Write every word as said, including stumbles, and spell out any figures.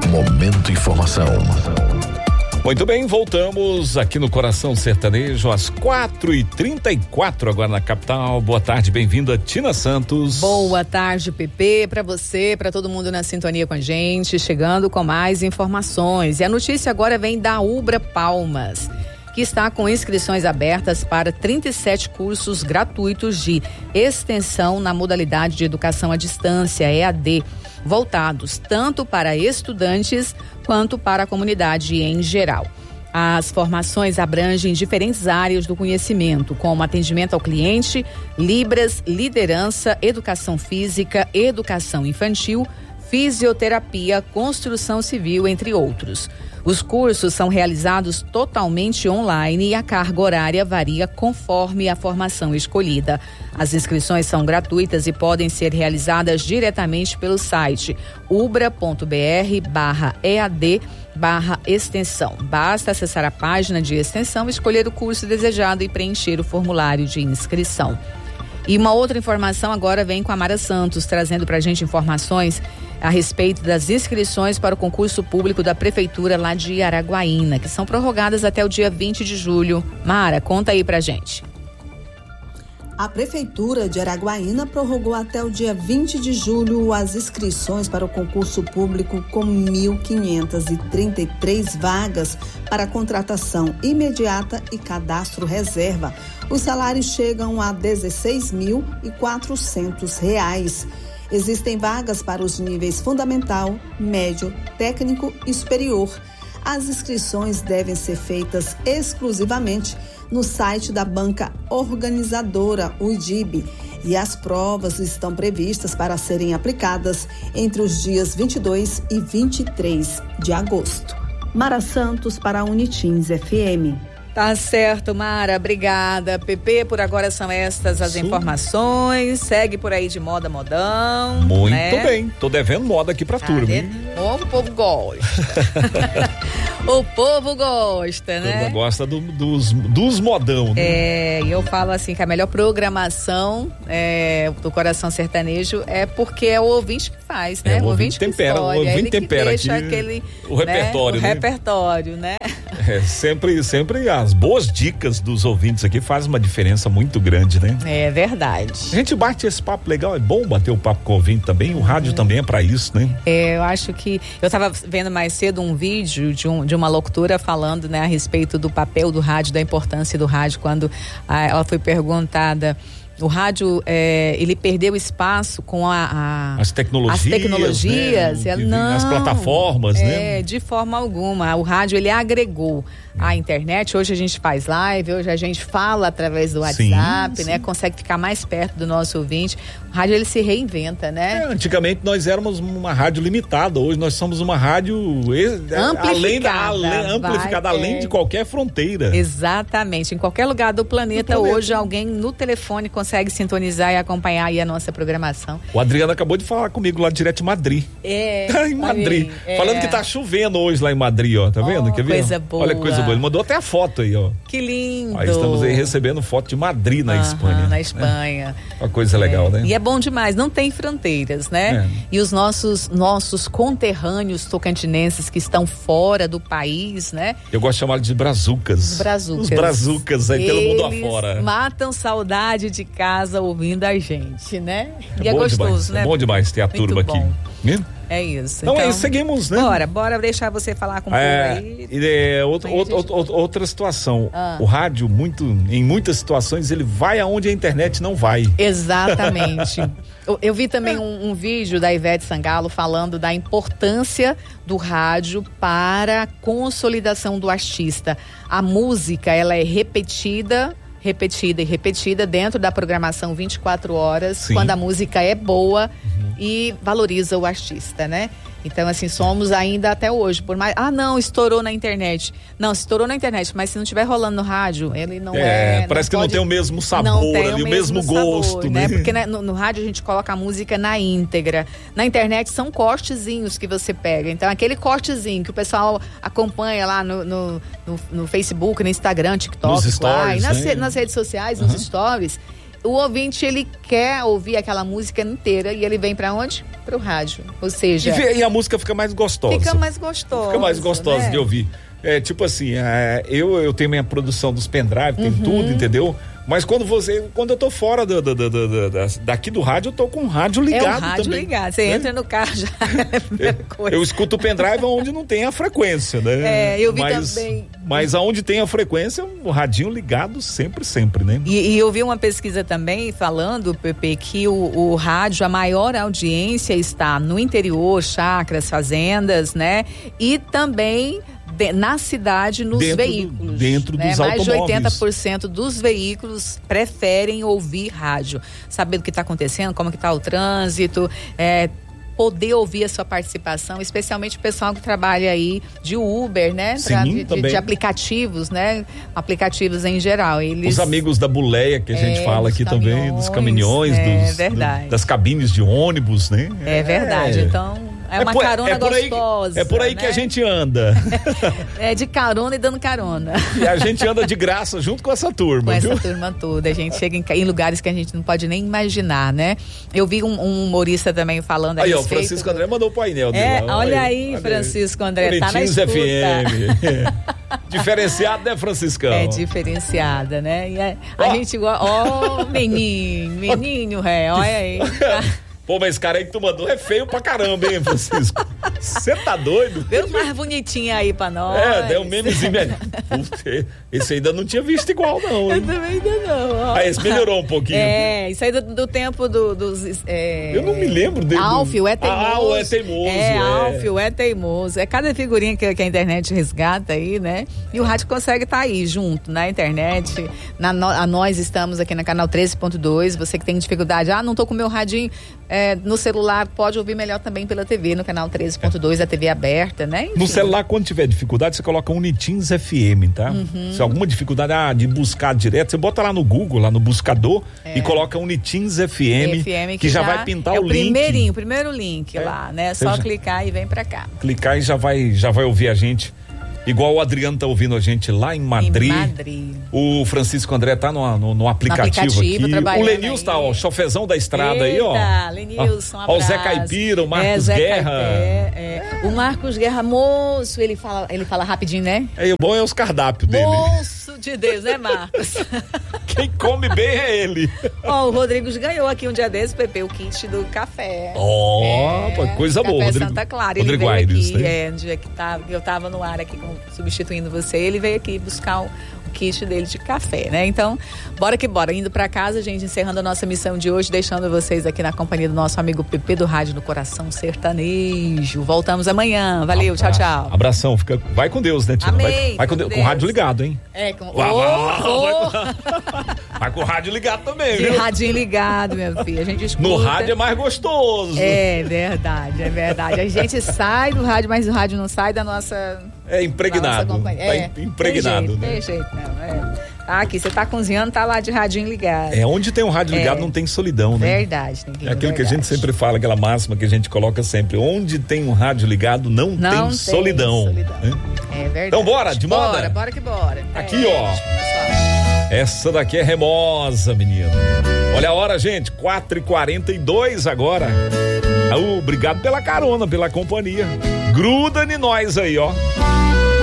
Momento Informação. Muito bem, voltamos aqui no Coração Sertanejo às quatro e trinta e quatro agora na capital. Boa tarde, bem-vinda Tina Santos. Boa tarde, Pepe, para você, para todo mundo na sintonia com a gente, chegando com mais informações. E a notícia agora vem da Ubra Palmas, que está com inscrições abertas para trinta e sete cursos gratuitos de extensão na modalidade de educação à distância, E A D, voltados tanto para estudantes quanto para a comunidade em geral. As formações abrangem diferentes áreas do conhecimento, como atendimento ao cliente, Libras, liderança, educação física, educação infantil, fisioterapia, construção civil, entre outros. Os cursos são realizados totalmente online e a carga horária varia conforme a formação escolhida. As inscrições são gratuitas e podem ser realizadas diretamente pelo site ubra.br barra EAD barra extensão. Basta acessar a página de extensão, escolher o curso desejado e preencher o formulário de inscrição. E uma outra informação agora vem com a Mara Santos, trazendo para a gente informações a respeito das inscrições para o concurso público da Prefeitura lá de Araguaína, que são prorrogadas até o dia vinte de julho. Mara, conta aí pra gente. A Prefeitura de Araguaína prorrogou até o dia vinte de julho as inscrições para o concurso público com mil quinhentas e trinta e três vagas para contratação imediata e cadastro reserva. Os salários chegam a dezesseis mil e quatrocentos reais. Existem vagas para os níveis fundamental, médio, técnico e superior. As inscrições devem ser feitas exclusivamente no site da banca organizadora, o I D I B, e as provas estão previstas para serem aplicadas entre os dias vinte e dois e vinte e três de agosto. Mara Santos para a Unitins F M. Tá certo, Mara, obrigada. Pepe, por agora são estas as Sim. informações. Segue por aí de moda, modão. Muito né? bem, tô devendo moda aqui pra turma. Ah, o povo gosta. O povo gosta, né? Turma gosta do, dos, dos modão, né? É, e eu falo assim que a melhor programação é, do Coração Sertanejo é porque é o ouvinte que faz, né? É, o, o ouvinte, ouvinte tempera, que escolhe, o ouvinte tempera aqui aquele, o repertório, né? né? O repertório, né? É, sempre, sempre as boas dicas dos ouvintes aqui fazem uma diferença muito grande, né? É verdade. A gente bate esse papo legal, é bom bater o papo com o ouvinte também, o rádio hum. também é pra isso, né? É, eu acho que, eu tava vendo mais cedo um vídeo de, um, de uma locutora falando, né, a respeito do papel do rádio, da importância do rádio, quando ah, ela foi perguntada. O rádio, é, ele perdeu espaço com a, a, as tecnologias, as, tecnologias né? ela, não, as plataformas, é, né? De forma alguma. O rádio, ele agregou a internet. Hoje a gente faz live, hoje a gente fala através do WhatsApp, sim, né? Sim. Consegue ficar mais perto do nosso ouvinte. O rádio, ele se reinventa, né? É, antigamente nós éramos uma rádio limitada, hoje nós somos uma rádio amplificada, além, da, além, amplificada, vai, além é. de qualquer fronteira. Exatamente. Em qualquer lugar do planeta, do planeta. Hoje alguém no telefone consegue consegue sintonizar e acompanhar aí a nossa programação. O Adriano acabou de falar comigo lá direto de Madrid. É. em Madrid. É. Falando que tá chovendo hoje lá em Madrid, ó. Tá vendo? Oh, Quer ver? Coisa boa. Olha que coisa boa. Ele mandou até a foto aí, ó. Que lindo. Aí estamos aí recebendo foto de Madrid na uhum, Espanha. Na Espanha. É. Uma coisa legal, é. né? E é bom demais, não tem fronteiras, né? É. E os nossos, nossos conterrâneos tocantinenses que estão fora do país, né? Eu gosto de chamar de brazucas. Os brazucas. Os brazucas aí pelo mundo afora. Matam saudade de casa ouvindo a gente, né? É e é gostoso, demais, né? É bom demais ter a Muito turma bom. aqui. Né? É isso. Então, então é isso, seguimos, né? Bora, bora deixar você falar com o é, povo aí. É, outra, outra, gente... outra, outra situação. Ah. O rádio, muito, em muitas situações, ele vai aonde a internet não vai. Exatamente. eu, eu vi também um, um vídeo da Ivete Sangalo falando da importância do rádio para a consolidação do artista. A música, ela é repetida... repetida e repetida dentro da programação vinte e quatro horas, Sim. quando a música é boa uhum. e valoriza o artista, né? Então, assim, somos ainda até hoje, por mais... Ah, não, estourou na internet. Não, estourou na internet, mas se não estiver rolando no rádio, ele não é... É, parece não que pode, não tem o mesmo sabor ali, o mesmo, mesmo gosto, sabor, né? né? Porque né, no, no rádio a gente coloca a música na íntegra. Na internet são cortezinhos que você pega. Então, aquele cortezinho que o pessoal acompanha lá no, no, no, no Facebook, no Instagram, TikTok, nos stories, lá, e nas, né? nas redes sociais, uhum. nos stories... o ouvinte, ele quer ouvir aquela música inteira e ele vem pra onde? Pro rádio. Ou seja... E, e a música fica mais gostosa. Fica mais gostosa. Fica mais gostosa, né? De ouvir. É, tipo assim, é, eu, eu tenho minha produção dos pendrive, tem uhum. tudo, entendeu? Mas quando você, quando eu tô fora do, do, do, do, do, daqui do rádio, eu tô com o rádio ligado também. É o rádio também, ligado, você né? entra no carro já é a primeira coisa. Eu escuto o pendrive onde não tem a frequência, né? É, eu vi mas, também. Mas aonde tem a frequência, o radinho ligado sempre, sempre, né? E, e eu vi uma pesquisa também falando, Pepe, que o, o rádio, a maior audiência está no interior, chácaras, fazendas, né? E também... De, na cidade, nos dentro veículos. Do, dentro né? dos Mais automóveis. Mais de oitenta por cento dos veículos preferem ouvir rádio. Saber o que está acontecendo, como que está o trânsito, é, poder ouvir a sua participação, especialmente o pessoal que trabalha aí de Uber, né? Sim, Tra- de, também. de aplicativos, né? Aplicativos em geral. Eles... Os amigos da boleia que a gente é, fala aqui caminhões, também, dos caminhões, é, dos, verdade. do, das cabines de ônibus, né? É verdade, então... É uma é por, carona é por aí, gostosa. É por aí né? que a gente anda. É de carona e dando carona. E a gente anda de graça junto com essa turma. Com viu? essa turma toda. A gente chega em, em lugares que a gente não pode nem imaginar, né? Eu vi um, um humorista também falando a aí, respeito. Aí, ó, o Francisco André mandou o painel dele. É, lá. olha aí, aí Francisco André. Tá na escuta. F M. Diferenciado, né, Franciscão? É diferenciada, né? E a, a oh. gente igual. Ó, oh, menino, menino, ré, olha aí. Tá. Pô, mas esse cara aí que tu mandou é feio pra caramba, hein, Francisco? Você tá doido? Deu mais bonitinho aí pra nós. É, deu um memezinho. Esse ainda não tinha visto igual, não. Hein? Eu também ainda não. Ó. Ah, esse melhorou um pouquinho. É, isso aí do, do tempo do, dos... É... Eu não me lembro dele. Alfio é teimoso. Ah, o é teimoso. É, é. Alfio é teimoso. É cada figurinha que, que a internet resgata aí, né? E o rádio consegue estar tá aí junto, na internet. Na, a nós estamos aqui no canal treze ponto dois. Você que tem dificuldade, ah, não tô com o meu radinho... É, no celular, pode ouvir melhor também pela T V, no canal treze ponto dois, a T V aberta, né? Enfim. No celular, quando tiver dificuldade, você coloca Unitins F M, tá? Uhum. Se alguma dificuldade ah, de buscar direto, você bota lá no Google, lá no buscador, é. e coloca Unitins F M, F M que, que já, já vai pintar é o, o link. primeirinho, o primeiro link é. lá, né? Só já... clicar e vem pra cá. Clicar e já vai, já vai ouvir a gente. Igual o Adriano tá ouvindo a gente lá em Madrid. Em Madrid. O Francisco André tá no, no, no aplicativo, no aplicativo aqui. O Lenilson tá, ó, chofezão da estrada. Eita, aí, ó. Lenilson, um ó, o Zé Caipira, o Marcos é, Guerra. É, é. O Marcos Guerra, moço, ele fala, ele fala rapidinho, né? É, o bom é os cardápios dele. Moço de Deus, né, Marcos? Quem come bem é ele. Ó, o Rodrigos ganhou aqui um dia desses, Pepe, o kit do café. Ó, oh, é, coisa boa. Café Santa Clara. Ele Rodrigo veio Aires, aqui, né? é, no dia que tava, eu tava no ar aqui com, substituindo você, ele veio aqui buscar o, o kit dele de café, né? Então, bora que bora. Indo pra casa, gente, encerrando a nossa missão de hoje, deixando vocês aqui na companhia do nosso amigo Pepe do Rádio no Coração Sertanejo. Voltamos amanhã. Valeu, Abra... tchau, tchau. Abração. Fica... Vai com Deus, né, Tina? Amém, vai vai com, Deus. com o rádio ligado, hein? É, com... Vai, oh, vai, oh. vai, vai com o rádio ligado também, de viu? radinho ligado, meu filho. A gente escuta. No rádio é mais gostoso. É verdade, é verdade. A gente sai do rádio, mas o rádio não sai da nossa... É impregnado. Tá é, impregnado, tem jeito, né? Tem jeito, não. É. Tá aqui, você tá cozinhando, tá lá de radinho ligado. É, onde tem um rádio ligado é. não tem solidão, né? Verdade. Tem que é aquilo verdade. que a gente sempre fala, aquela máxima que a gente coloca sempre. Onde tem um rádio ligado, não, não tem, tem solidão. solidão. Né? É verdade. Então bora, de moda? Bora, bora que bora. Aqui, é, ó. Essa daqui é remosa, menino. Olha a hora, gente. quatro e quarenta e dois agora. Ah, obrigado pela carona, pela companhia. Gruda em nós aí, ó.